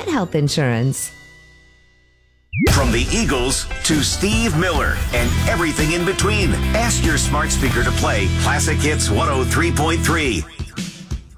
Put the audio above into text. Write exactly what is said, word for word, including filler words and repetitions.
get health insurance. From the Eagles to Steve Miller and everything in between. Ask your smart speaker to play Classic Hits one oh three point three.